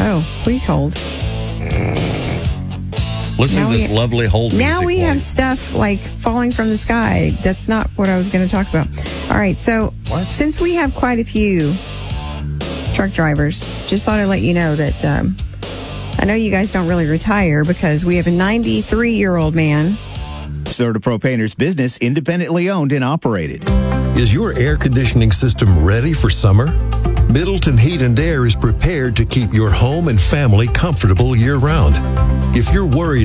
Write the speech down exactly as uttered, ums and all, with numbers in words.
Oh, please hold. Listen Now to this we- lovely hold music. Now we while have you- stuff like falling from the sky. That's not what I was going to talk about. All right, so What? since we have quite a few truck drivers, just thought I'd let you know that um, I know you guys don't really retire because we have a ninety-three-year-old man. Serta Painter's business, independently owned and operated. Is your air conditioning system ready for summer? Middleton Heat and Air is prepared to keep your home and family comfortable year-round. If you're worried